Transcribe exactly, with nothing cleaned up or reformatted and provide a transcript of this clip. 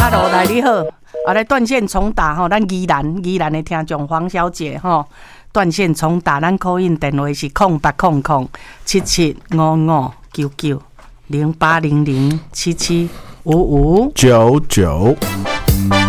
哈喽，来你好，啊来断线重打吼，咱宜兰宜兰的听众黄小姐吼，断线重打，咱call in电话是空八空空七七五五九九零八零零七七五五九九。